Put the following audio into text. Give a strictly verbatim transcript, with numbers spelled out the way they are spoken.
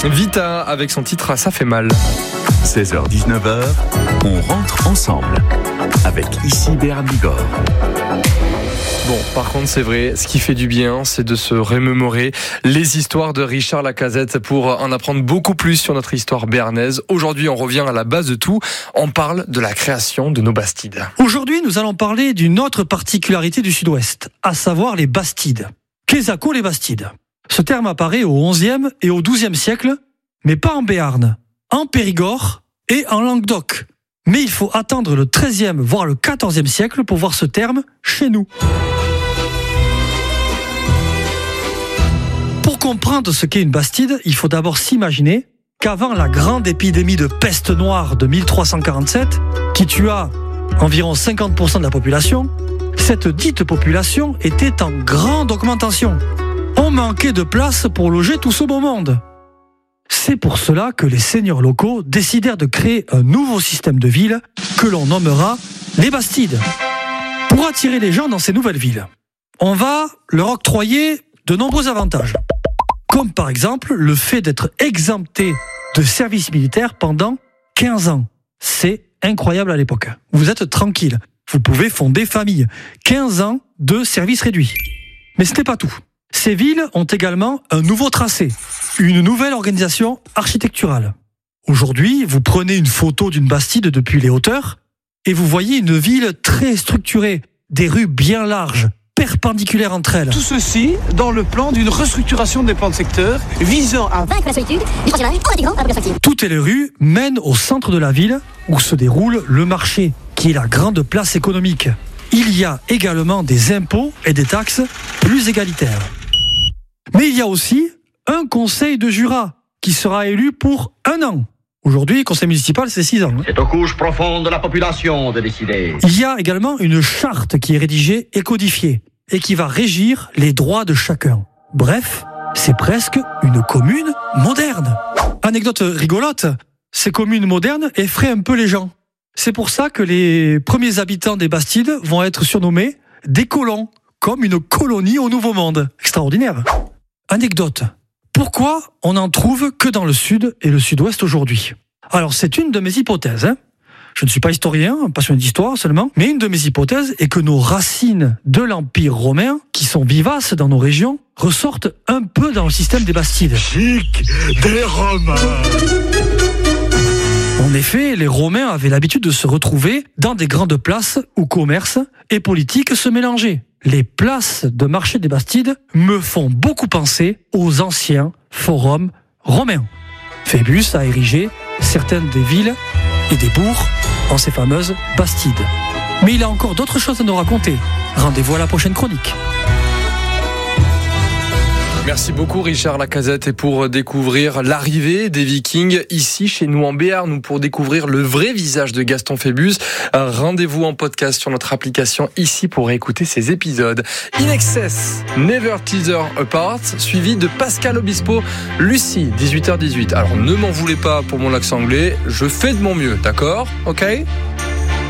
Vita avec son titre Ça fait mal. seize heures dix-neuf heures, on rentre ensemble avec ici Béarn Bigorre. Bon, par contre, c'est vrai, ce qui fait du bien, c'est de se remémorer les histoires de Richard Lacazette pour en apprendre beaucoup plus sur notre histoire béarnaise. Aujourd'hui, on revient à la base de tout. On parle de la création de nos bastides. Aujourd'hui, nous allons parler d'une autre particularité du Sud-Ouest, à savoir les bastides. Qu'est-ce que les bastides ? Ce terme apparaît au onzième et au douzième siècle, mais pas en Béarn, en Périgord et en Languedoc. Mais il faut attendre le treizième, voire le quatorzième siècle pour voir ce terme chez nous. Pour comprendre ce qu'est une bastide, il faut d'abord s'imaginer qu'avant la grande épidémie de peste noire de mille trois cent quarante-sept, qui tua environ cinquante pour cent de la population, cette dite population était en grande augmentation. On manquait de place pour loger tout ce beau monde. C'est pour cela que les seigneurs locaux décidèrent de créer un nouveau système de ville que l'on nommera les bastides. Pour attirer les gens dans ces nouvelles villes, on va leur octroyer de nombreux avantages. Comme par exemple le fait d'être exempté de service militaire pendant quinze ans. C'est incroyable à l'époque. Vous êtes tranquille. Vous pouvez fonder famille. quinze ans de service réduit. Mais ce n'est pas tout. Ces villes ont également un nouveau tracé, une nouvelle organisation architecturale. Aujourd'hui, vous prenez une photo d'une bastide depuis les hauteurs et vous voyez une ville très structurée, des rues bien larges, perpendiculaires entre elles. Tout ceci dans le plan d'une restructuration des plans de secteur visant à vaincre la solitude, du national au des grands à la perspective. Toutes les rues mènent au centre de la ville où se déroule le marché, qui est la grande place économique. Il y a également des impôts et des taxes plus égalitaires. Mais il y a aussi un conseil de Jura qui sera élu pour un an. Aujourd'hui, le conseil municipal, c'est six ans. C'est aux couches profondes de la population de décider. Il y a également une charte qui est rédigée et codifiée et qui va régir les droits de chacun. Bref, c'est presque une commune moderne. Anecdote rigolote, ces communes modernes effraient un peu les gens. C'est pour ça que les premiers habitants des bastides vont être surnommés des colons, comme une colonie au Nouveau Monde. Extraordinaire. Anecdote. Pourquoi on n'en trouve que dans le sud et le sud-ouest aujourd'hui ? Alors c'est une de mes hypothèses. Hein. Je ne suis pas historien, passionné d'histoire seulement, mais une de mes hypothèses est que nos racines de l'Empire romain, qui sont vivaces dans nos régions, ressortent un peu dans le système des bastides. Chic des Romains. En effet, les Romains avaient l'habitude de se retrouver dans des grandes places où commerce et politique se mélangeaient. Les places de marché des bastides me font beaucoup penser aux anciens forums romains. Phébus a érigé certaines des villes et des bourgs en ces fameuses bastides. Mais il a encore d'autres choses à nous raconter. Rendez-vous à la prochaine chronique. Merci beaucoup Richard Lacazette et pour découvrir l'arrivée des Vikings ici chez nous en Béarn ou pour découvrir le vrai visage de Gaston Phébus, rendez-vous en podcast sur notre application ici pour écouter ces épisodes. In Excess, Never Teaser Apart, suivi de Pascal Obispo, Lucie, dix-huit heures dix-huit. Alors ne m'en voulez pas pour mon accent anglais, je fais de mon mieux, d'accord ? Ok ?